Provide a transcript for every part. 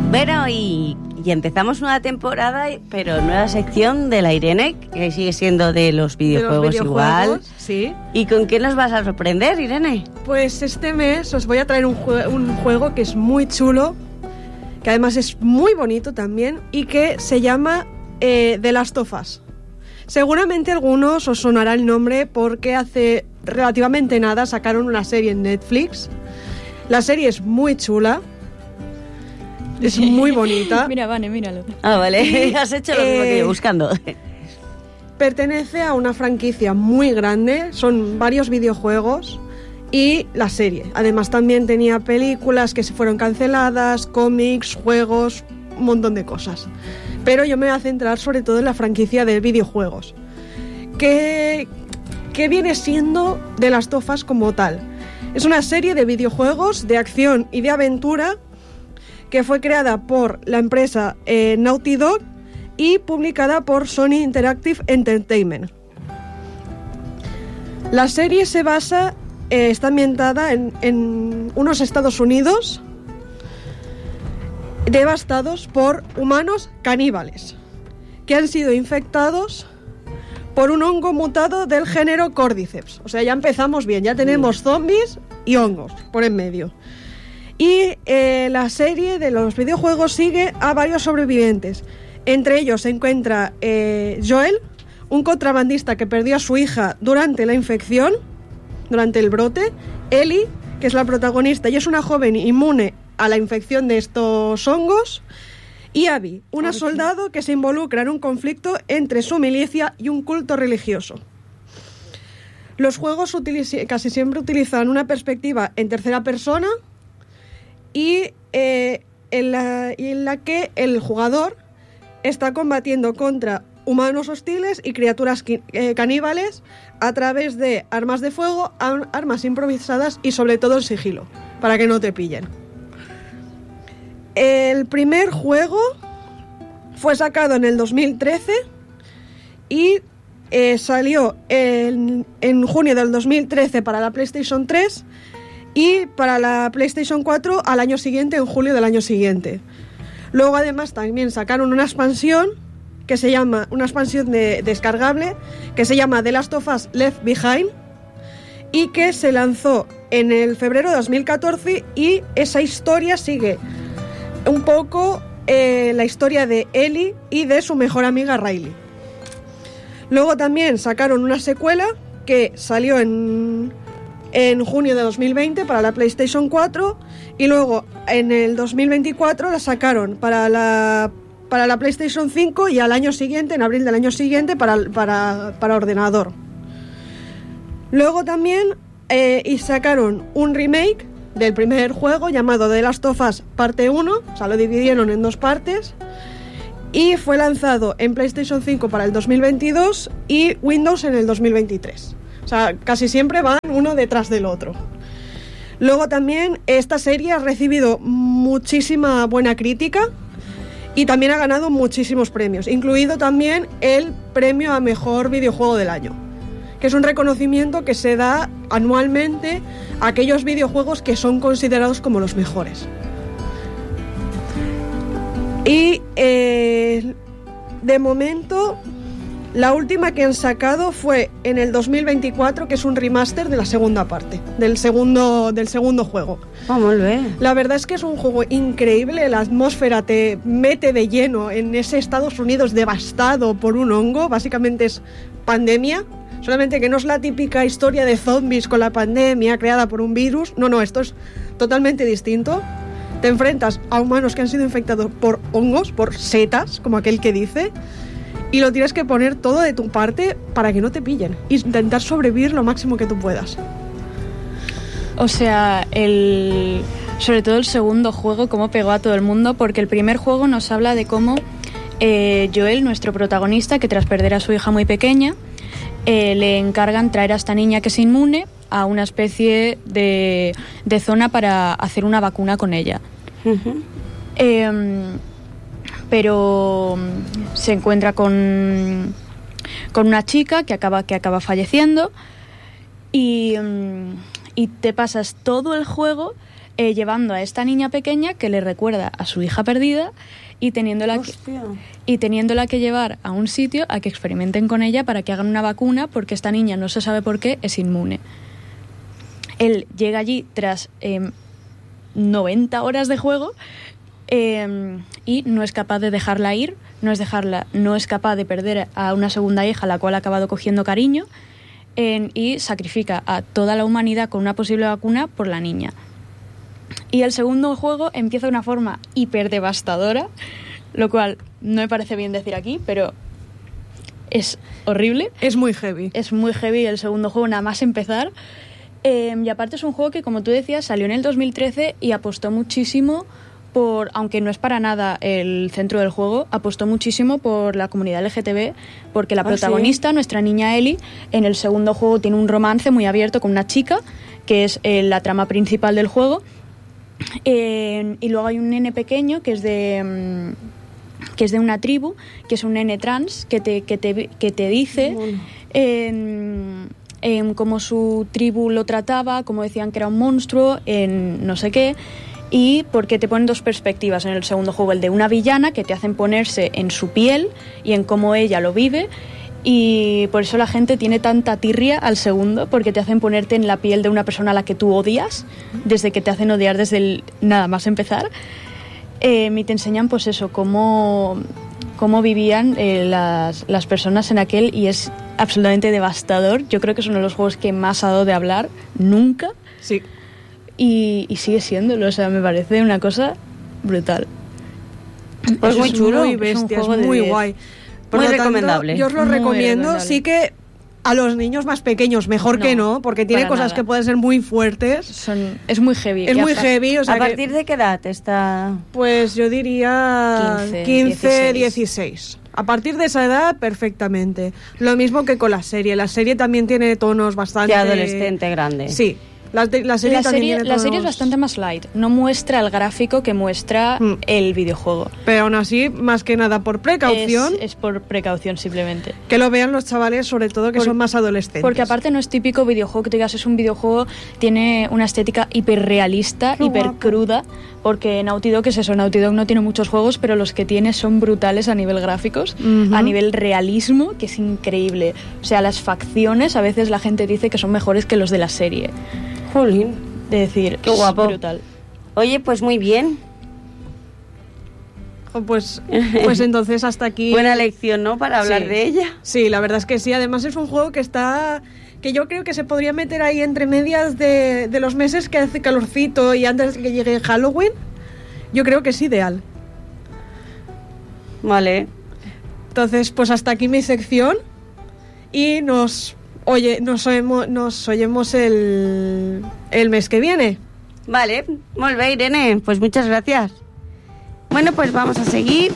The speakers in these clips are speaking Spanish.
Bueno, y empezamos nueva temporada, pero nueva sección de la Irene, que sigue siendo de los videojuegos, igual. Sí. ¿Y con qué nos vas a sorprender, Irene? Pues este mes os voy a traer un juego que es muy chulo, que además es muy bonito también, y que se llama The Last of Us. Seguramente a algunos os sonará el nombre porque hace relativamente nada sacaron una serie en Netflix. La serie es muy chula. Es muy bonita. Mira, Vane, míralo. Ah, vale. Has hecho lo mismo que yo buscando. Pertenece a una franquicia muy grande. Son varios videojuegos y la serie. Además también tenía películas que se fueron canceladas, cómics, juegos, un montón de cosas. Pero yo me voy a centrar sobre todo en la franquicia de videojuegos. ¿Qué viene siendo The Last of Us como tal? Es una serie de videojuegos de acción y de aventura que fue creada por la empresa Naughty Dog y publicada por Sony Interactive Entertainment. La serie se basa, está ambientada en unos Estados Unidos devastados por humanos caníbales que han sido infectados por un hongo mutado del género Cordyceps. O sea, ya empezamos bien, ya tenemos zombies y hongos por en medio. Y la serie de los videojuegos sigue a varios sobrevivientes. Entre ellos se encuentra Joel, un contrabandista que perdió a su hija durante la infección, durante el brote. Ellie, que es la protagonista y es una joven inmune a la infección de estos hongos. Y Abby, una soldado que se involucra en un conflicto entre su milicia y un culto religioso. Los juegos casi siempre utilizan una perspectiva en tercera persona y en la que el jugador está combatiendo contra humanos hostiles y criaturas caníbales a través de armas de fuego, armas improvisadas y sobre todo el sigilo, para que no te pillen. El primer juego fue sacado en el 2013 y salió en junio del 2013 para la PlayStation 3 y para la PlayStation 4 al año siguiente, en julio del año siguiente. Luego además también sacaron una expansión que se llama, una expansión descargable que se llama The Last of Us Left Behind y que se lanzó en el febrero de 2014 y esa historia sigue un poco la historia de Ellie y de su mejor amiga Riley. Luego también sacaron una secuela que salió en junio de 2020 para la PlayStation 4 y luego en el 2024 la sacaron para la PlayStation 5 y al año siguiente, en abril del año siguiente, para ordenador. Luego también y sacaron un remake del primer juego llamado The Last of Us Parte 1, o sea, lo dividieron en dos partes y fue lanzado en PlayStation 5 para el 2022 y Windows en el 2023. O sea, casi siempre van uno detrás del otro. Luego también esta serie ha recibido muchísima buena crítica y también ha ganado muchísimos premios, incluido también el premio a mejor videojuego del año, que es un reconocimiento que se da anualmente a aquellos videojuegos que son considerados como los mejores. Y de momento la última que han sacado fue en el 2024, que es un remaster de la segunda parte, del segundo juego. Vamos a ver. La verdad es que es un juego increíble, la atmósfera te mete de lleno en ese Estados Unidos devastado por un hongo, básicamente es pandemia, solamente que no es la típica historia de zombies con la pandemia creada por un virus, no, esto es totalmente distinto. Te enfrentas a humanos que han sido infectados por hongos, por setas, como aquel que dice, y lo tienes que poner todo de tu parte para que no te pillen. E intentar sobrevivir lo máximo que tú puedas. O sea, sobre todo el segundo juego, cómo pegó a todo el mundo, porque el primer juego nos habla de cómo Joel, nuestro protagonista, que tras perder a su hija muy pequeña, le encargan traer a esta niña que es inmune a una especie de zona para hacer una vacuna con ella. Uh-huh. Pero se encuentra con una chica que acaba falleciendo y te pasas todo el juego llevando a esta niña pequeña que le recuerda a su hija perdida y teniéndola que llevar a un sitio a que experimenten con ella para que hagan una vacuna, porque esta niña, no se sabe por qué, es inmune. Él llega allí tras 90 horas de juego y no es capaz de dejarla ir, no es capaz de perder a una segunda hija a la cual ha acabado cogiendo cariño, y sacrifica a toda la humanidad con una posible vacuna por la niña. Y el segundo juego empieza de una forma hiper devastadora, lo cual no me parece bien decir aquí, pero es horrible. Es muy heavy. Es muy heavy el segundo juego, nada más empezar. Y aparte es un juego que, como tú decías, salió en el 2013 y apostó muchísimo por, aunque no es para nada el centro del juego, apostó muchísimo por la comunidad LGTB, porque la protagonista, ¿sí? Nuestra niña Ellie, en el segundo juego tiene un romance muy abierto con una chica, que es la trama principal del juego. Y luego hay un nene pequeño que es de una tribu, que es un nene trans, que te dice cómo su tribu lo trataba, cómo decían que era un monstruo, en no sé qué, y porque te ponen dos perspectivas en el segundo juego, el de una villana, que te hacen ponerse en su piel y en cómo ella lo vive, y por eso la gente tiene tanta tirria al segundo, porque te hacen ponerte en la piel de una persona a la que tú odias, desde que te hacen odiar desde el nada más empezar. Y te enseñan pues eso, cómo vivían las personas en aquel, y es absolutamente devastador. Yo creo que es uno de los juegos que más ha dado de hablar nunca. Sí. Y sigue siéndolo, o sea, me parece una cosa brutal. Pues muy chulo y bestia, es muy guay. Muy recomendable. Yo os lo recomiendo. Sí que a los niños más pequeños, mejor que no, porque tiene cosas nada que pueden ser muy fuertes. Es muy heavy. Es muy heavy. O sea, ¿a partir de qué edad está? Pues yo diría 15, 16. A partir de esa edad, perfectamente. Lo mismo que con la serie. La serie también tiene tonos bastante... De adolescente grande. Sí. La serie es bastante más light. No muestra el gráfico que muestra el videojuego. Pero aún así, más que nada por precaución. Es por precaución simplemente. Que lo vean los chavales, sobre todo que son más adolescentes. Porque aparte no es típico videojuego que tú digas es un videojuego, tiene una estética hiperrealista, hiper cruda. Porque Naughty Dog es eso, Naughty Dog no tiene muchos juegos, pero los que tiene son brutales a nivel gráficos, a nivel realismo, que es increíble. O sea, las facciones a veces la gente dice que son mejores que los de la serie. Jolín. De decir, qué guapo. Brutal. Oye, pues muy bien. Pues entonces hasta aquí. Buena lección, ¿no? Para hablar de ella. Sí, la verdad es que sí. Además es un juego que yo creo que se podría meter ahí entre medias de los meses que hace calorcito y antes de que llegue Halloween. Yo creo que es ideal. Vale. Entonces, pues hasta aquí mi sección. Y nos oyemos el mes que viene. Vale, molt bé, Irene. Pues muchas gracias. Bueno, pues vamos a seguir.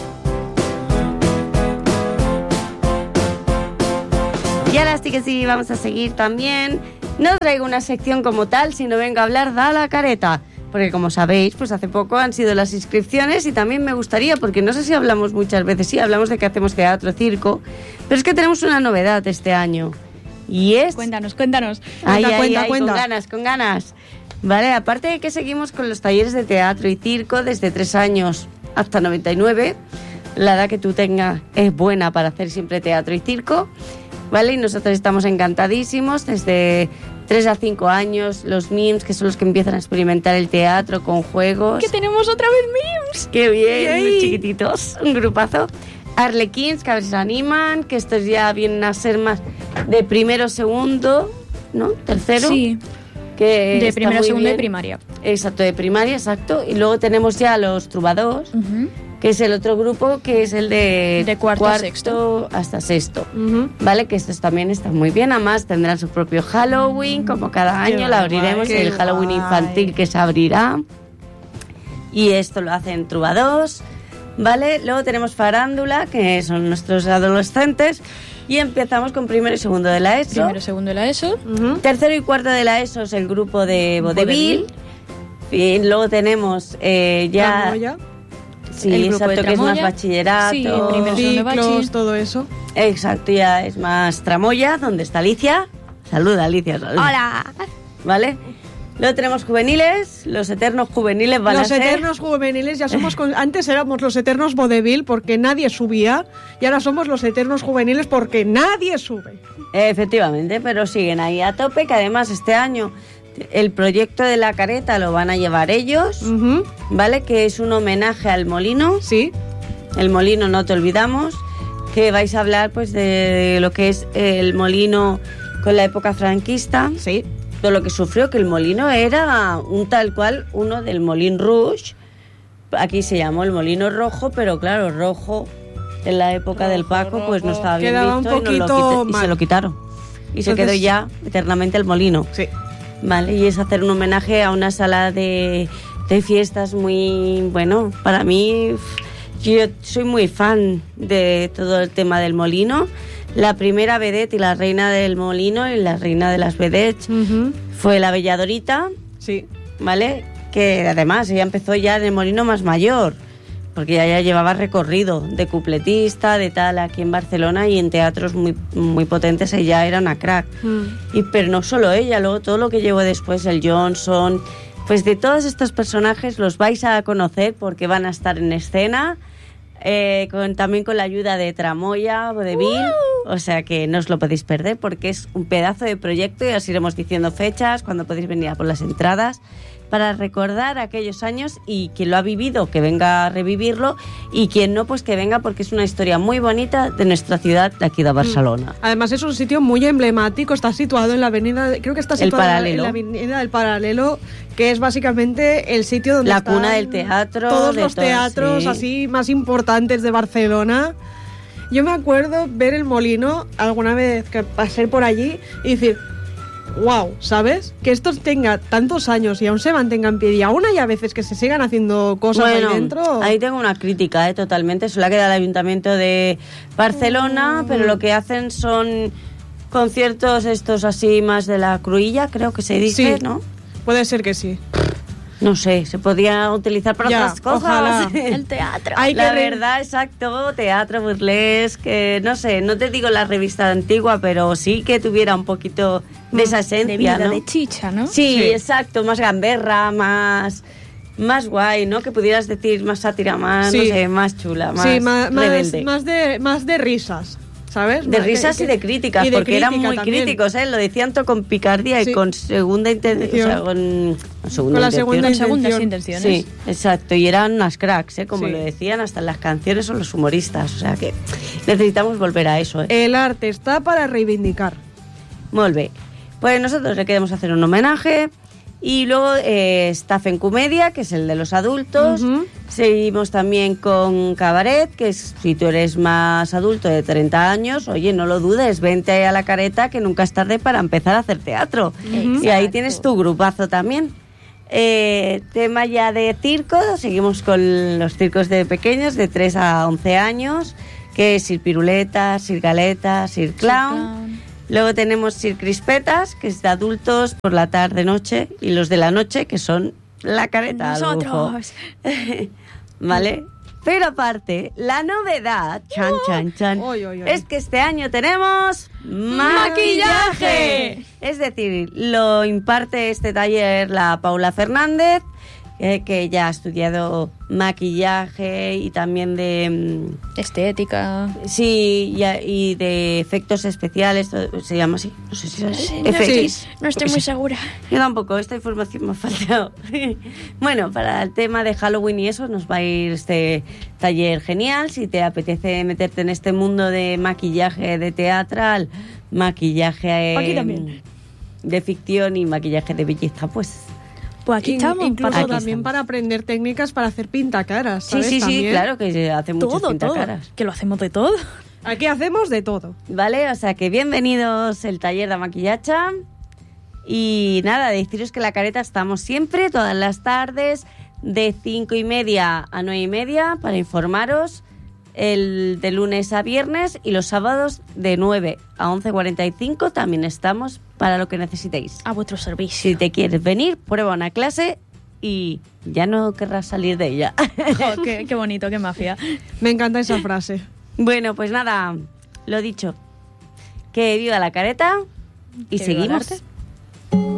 Y ahora sí que sí, vamos a seguir también. No traigo una sección como tal, sino vengo a hablar de la careta. Porque como sabéis, pues hace poco han sido las inscripciones y también me gustaría, porque no sé si hablamos muchas veces, sí, hablamos de que hacemos teatro, circo, pero es que tenemos una novedad este año. Y es... Cuéntanos. Cuenta. Con ganas. Vale, aparte de que seguimos con los talleres de teatro y circo desde 3 años hasta 99, la edad que tú tengas es buena para hacer siempre teatro y circo, ¿vale? Y nosotros estamos encantadísimos desde 3 a 5 años, los MIMS, que son los que empiezan a experimentar el teatro con juegos. ¡Que tenemos otra vez MIMS! ¡Qué bien! Muy chiquititos, un grupazo. Arlequins, que a veces animan, que estos ya vienen a ser más de primero, segundo, ¿no? Tercero. Sí. Que de primero, segundo y primaria. Exacto, de primaria, exacto. Y luego tenemos ya los Trubadors, que es el otro grupo, que es el de cuarto a sexto. Hasta sexto. ¿Vale? Que estos también están muy bien. Además, tendrán su propio Halloween, como cada año. La abriremos, el Halloween infantil que se abrirá. Y esto lo hacen Trubadors, ¿vale? Luego tenemos Farándula, que son nuestros adolescentes. Y empezamos con primero y segundo de la ESO. Primero y segundo de la ESO. Tercero y cuarto de la ESO es el grupo de Vodevil. Y luego tenemos ya... Tramoya. Sí, el grupo exacto, que es más bachillerato. Sí, primero, segundo bachillerato, todo eso. Exacto, ya es más tramoya, donde está Alicia. Saluda, Alicia. Saluda. ¡Hola! ¿Vale? Luego tenemos juveniles, los eternos juveniles van a ser... Los eternos juveniles, ya somos... Antes éramos los eternos vodevil porque nadie subía y ahora somos los eternos juveniles porque nadie sube. Efectivamente, pero siguen ahí a tope, que además este año el proyecto de la careta lo van a llevar ellos, ¿vale? Que es un homenaje al molino. Sí. El molino, no te olvidamos, que vais a hablar pues de lo que es el molino con la época franquista. Sí. Todo lo que sufrió, que el molino era un tal cual, uno del Molin Rouge. Aquí se llamó el molino rojo, pero claro, rojo en la época del Paco pues no estaba bien quedaba visto un poquito y se lo quitaron. Y se quedó ya eternamente el molino. Sí. Vale, y es hacer un homenaje a una sala de fiestas muy, bueno, para mí, yo soy muy fan de todo el tema del molino. La primera vedette y la reina del molino y la reina de las vedettes fue la Bella Dorita, sí, ¿vale? Que además ella empezó ya en el molino más mayor, porque ya llevaba recorrido de cupletista, de tal, aquí en Barcelona y en teatros muy, muy potentes. Ella era una crack. Pero no solo ella, luego todo lo que llevó después, el Johnson, pues de todos estos personajes los vais a conocer porque van a estar en escena. También con la ayuda de Tramoya, Vodevil, o sea que no os lo podéis perder porque es un pedazo de proyecto y os iremos diciendo fechas, cuando podéis venir a por las entradas, para recordar aquellos años, y quien lo ha vivido que venga a revivirlo y quien no pues que venga, porque es una historia muy bonita de nuestra ciudad de aquí de Barcelona. Además es un sitio muy emblemático, está situado en la avenida, creo que está situado en la avenida del Paralelo, que es básicamente el sitio donde la cuna del teatro, todos los teatros, sí, así más importantes de Barcelona. Yo me acuerdo ver el molino alguna vez que pasé por allí y decir, wow, ¿sabes? Que esto tenga tantos años y aún se mantenga en pie, y aún hay a veces que se sigan haciendo cosas ahí dentro. Ahí tengo una crítica, totalmente. Solo ha quedado el Ayuntamiento de Barcelona, pero lo que hacen son conciertos estos así más de la cruilla, creo que se dice, sí, ¿no? Puede ser que sí. No sé, se podía utilizar para otras cosas. Ojalá. El teatro. La verdad, exacto, teatro, burlesque, no sé, no te digo la revista antigua, pero sí que tuviera un poquito de esa esencia, de vida, ¿no? de chicha, ¿no? Sí, exacto, más gamberra, más guay, ¿no? Que pudieras decir más sátira, más, no sé, más chula, más rebelde. Más de risas, ¿sabes? De risas y de críticas, y de porque eran muy también críticos, ¿eh? Lo decían todo con picardía y con segunda intención. O sea, con segundas intenciones. Sí, exacto. Y eran unas cracks, ¿eh? Como lo decían hasta en las canciones o los humoristas. O sea que necesitamos volver a eso, ¿eh? El arte está para reivindicar. Molt bé. Pues nosotros le queremos hacer un homenaje. Y luego está Fencomedia, que es el de los adultos. Seguimos también con Cabaret, que es, si tú eres más adulto de 30 años, oye, no lo dudes, vente a la Careta, que nunca es tarde para empezar a hacer teatro. Y ahí tienes tu grupazo también. Tema ya de circo, seguimos con los circos de pequeños, de 3 a 11 años, que es Sir Piruleta, Sir Galeta, Sir Clown. Luego tenemos Sir Crispetas, que es de adultos por la tarde-noche, y los de la noche, que son la Careta. Nosotros. ¿Vale? Pero aparte, la novedad, es que este año tenemos maquillaje. Es decir, lo imparte este taller la Paula Fernández, que ya ha estudiado maquillaje y también de estética. Sí, y de efectos especiales, se llama así. No sé si es FX. No estoy muy segura. Yo tampoco, esta información me ha faltado. Bueno, para el tema de Halloween y eso nos va a ir este taller genial. Si te apetece meterte en este mundo de maquillaje de teatral, maquillaje aquí también de ficción y maquillaje de belleza, pues aquí estamos. Incluso aquí también estamos. para aprender técnicas para hacer pintacaras, ¿sabes? Sí, claro que se hace muchas pintacaras. Todo. Que lo hacemos de todo. Aquí hacemos de todo. Vale, o sea que bienvenidos el taller de maquillaje. Y nada, deciros que la Careta estamos siempre, todas las tardes, de 5:30 a 9:30 para informaros. De lunes a viernes, y los sábados de 9 a 11:45 también estamos para lo que necesitéis. A vuestro servicio. Si te quieres venir, prueba una clase y ya no querrás salir de ella. Oh, qué bonito, qué mafia. Me encanta esa frase. Bueno, pues nada, lo dicho. Que viva la Careta y que seguimos. viva el arte.